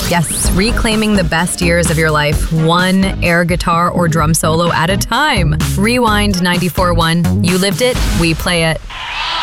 Yes, reclaiming the best years of your life, one air guitar or drum solo at a time. Rewind 94.1. You lived it, we play it.